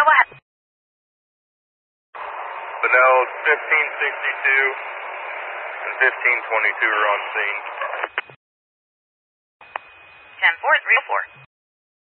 go ahead. Bunnell 1562 and 1522 are on scene. 10-4, 304.